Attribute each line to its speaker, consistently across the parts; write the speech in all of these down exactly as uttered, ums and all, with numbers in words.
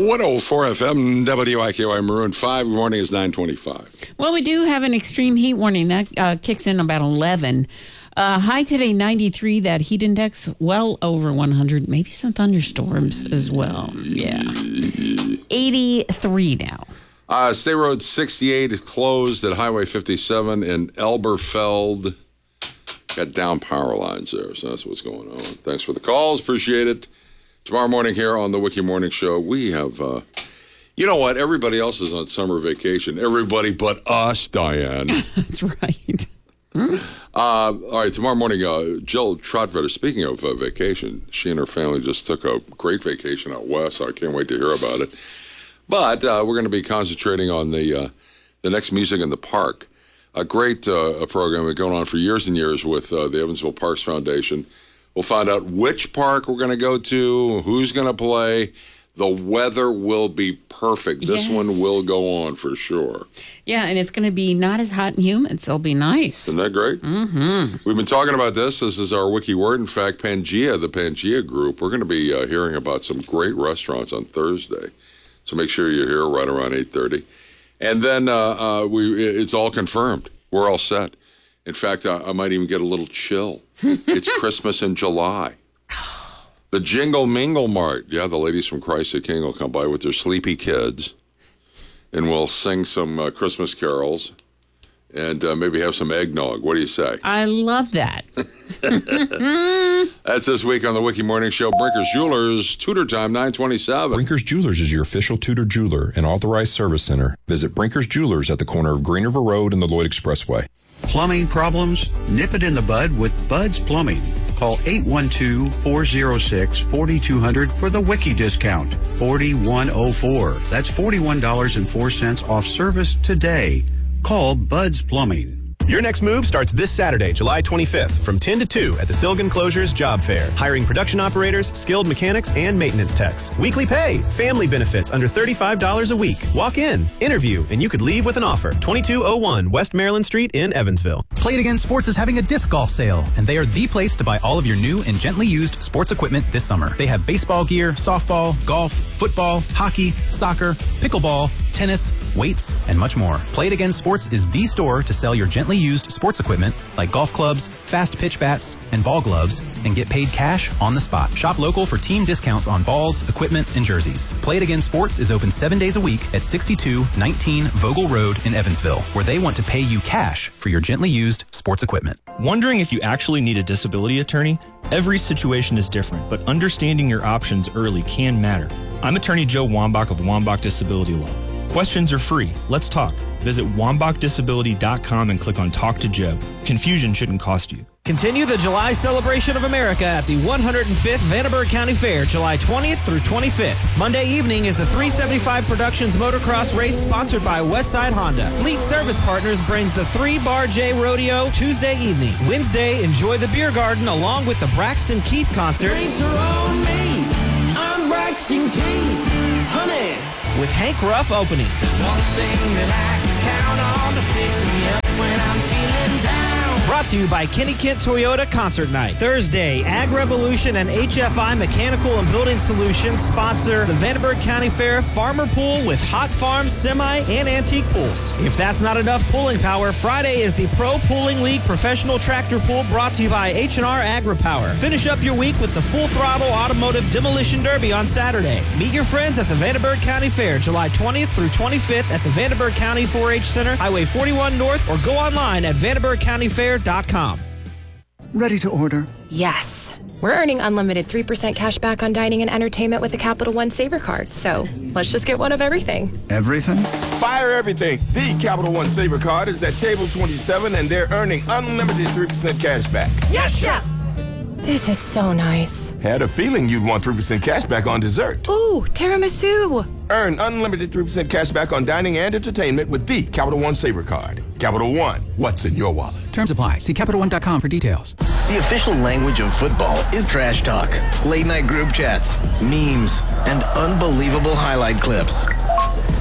Speaker 1: one oh four F M, W I K Y Maroon five. Good morning, is nine twenty-five.
Speaker 2: Well, we do have an extreme heat warning. That uh, kicks in about eleven. Uh, high today, ninety-three. That heat index, well over one hundred. Maybe some thunderstorms as well. Yeah. eighty-three now.
Speaker 1: Uh, State Road sixty-eight is closed at Highway fifty-seven in Elberfeld. Got down power lines there, so that's what's going on. Thanks for the calls. Appreciate it. Tomorrow morning here on the Wiki Morning Show, we have, uh, you know what? Everybody else is on summer vacation. Everybody but us, Diane.
Speaker 2: That's right.
Speaker 1: uh, all right, tomorrow morning, uh, Jill Trotvetter, speaking of uh, vacation, she and her family just took a great vacation out west. So I can't wait to hear about it. But uh, we're going to be concentrating on the uh, the next Music in the Park, a great uh, program that's going on for years and years with uh, the Evansville Parks Foundation. We'll find out which park we're going to go to, who's going to play. The weather will be perfect. This
Speaker 2: Yes.
Speaker 1: one will go on for sure.
Speaker 2: Yeah, and it's going to be not as hot and humid, so it'll be nice.
Speaker 1: Isn't that great?
Speaker 2: Mm-hmm.
Speaker 1: We've been talking about this. This is our wiki word. In fact, Pangea, the Pangea Group, we're going to be uh, hearing about some great restaurants on Thursday. So make sure you're here right around eight thirty. And then uh, uh, we it's all confirmed. We're all set. In fact, I, I might even get a little chill. It's Christmas in July. The Jingle Mingle Mart. Yeah, the ladies from Christ the King will come by with their sleepy kids, and we'll sing some uh, Christmas carols, and uh, maybe have some eggnog. What do you say?
Speaker 2: I love that.
Speaker 1: That's this week on the Wiki Morning Show. Brinker's Jewelers, Tudor Time, nine twenty-seven.
Speaker 3: Brinker's Jewelers is your official Tudor jeweler and authorized service center. Visit Brinker's Jewelers at the corner of Green River Road and the Lloyd Expressway.
Speaker 4: Plumbing problems? Nip it in the bud with Bud's Plumbing. Call eight one two, four oh six, four two zero zero for the Wiki discount. forty-one oh four. That's forty-one dollars and four cents off service today. Call Bud's Plumbing.
Speaker 5: Your next move starts this Saturday, July twenty-fifth, from ten to two at the Silgan Closures Job Fair. Hiring production operators, skilled mechanics, and maintenance techs. Weekly pay, family benefits under thirty-five dollars a week. Walk in, interview, and you could leave with an offer. twenty-two oh one West Maryland Street in Evansville.
Speaker 6: Play It Again Sports is having a disc golf sale, and they are the place to buy all of your new and gently used sports equipment this summer. They have baseball gear, softball, golf, football, hockey, soccer, pickleball, tennis, weights, and much more. Play It Again Sports is the store to sell your gently used sports equipment like golf clubs, fast pitch bats, and ball gloves, and get paid cash on the spot. Shop local for team discounts on balls, equipment, and jerseys. Play It Again Sports is open seven days a week at sixty-two nineteen Vogel Road in Evansville, where they want to pay you cash for your gently used sports equipment.
Speaker 7: Wondering if you actually need a disability attorney? Every situation is different, but understanding your options early can matter. I'm attorney Joe Wambach of Wambach Disability Law. Questions are free. Let's talk. Visit wambach disability dot com and click on Talk to Joe. Confusion shouldn't cost you.
Speaker 8: Continue the July celebration of America at the one hundred fifth Vandenberg County Fair, July twentieth through twenty-fifth. Monday evening is the three seventy-five Productions Motocross Race sponsored by Westside Honda. Fleet Service Partners brings the three Bar J Rodeo Tuesday evening. Wednesday, enjoy the Beer Garden along with the Braxton Keith concert.
Speaker 9: Drinks are on me. I'm Braxton Keith. Honey.
Speaker 8: With Hank Ruff opening.
Speaker 9: There's one thing that I can count on to pick me up when I'm feeling down.
Speaker 8: Brought to you by Kenny Kent Toyota Concert Night. Thursday, Ag Revolution and H F I Mechanical and Building Solutions sponsor the Vandenberg County Fair Farmer Pool with Hot Farms, Semi, and Antique Pools. If that's not enough pulling power, Friday is the Pro Pooling League Professional Tractor Pool brought to you by H and R Agri-Power. Finish up your week with the Full Throttle Automotive Demolition Derby on Saturday. Meet your friends at the Vandenberg County Fair, July twentieth through twenty-fifth at the Vandenberg County four H Center, Highway forty-one North, or go online at vandenberg county fair dot com.
Speaker 10: Ready to order?
Speaker 11: Yes. We're earning unlimited three percent cash back on dining and entertainment with a Capital One Saver card. So let's just get one of everything.
Speaker 10: Everything?
Speaker 12: Fire everything. The Capital One Saver card is at table twenty-seven, and they're earning unlimited three percent cash back.
Speaker 11: Yes, Chef! This is so nice.
Speaker 12: Had a feeling you'd want three percent cash back on dessert.
Speaker 11: Ooh, tiramisu.
Speaker 12: Earn unlimited three percent cash back on dining and entertainment with the Capital One Saver card. Capital One, what's in your wallet?
Speaker 6: Terms apply. See Capital One dot com for details.
Speaker 13: The official language of football is trash talk, late night group chats, memes, and unbelievable highlight clips.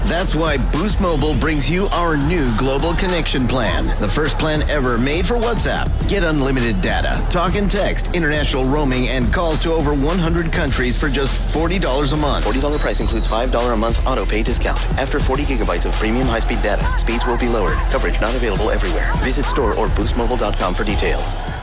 Speaker 13: That's why Boost Mobile brings you our new Global Connection Plan, the first plan ever made for WhatsApp. Get unlimited data, talk and text, international roaming, and calls to over one hundred countries for just forty dollars a month.
Speaker 14: forty dollars price includes five dollars a month auto pay discount. After forty gigabytes of premium high-speed data, speeds will be lowered. Coverage not available everywhere. Visit store or boost mobile dot com for details.